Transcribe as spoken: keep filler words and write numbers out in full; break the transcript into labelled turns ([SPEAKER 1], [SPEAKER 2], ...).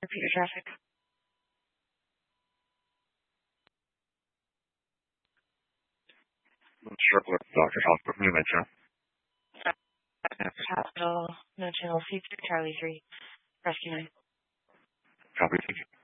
[SPEAKER 1] Repeat your traffic.
[SPEAKER 2] Strickler, Doctor's Hospital, New Metro.
[SPEAKER 1] Doctor's Hospital, no channel C three, Charlie three, Rescue nine.
[SPEAKER 2] Copy, thank you.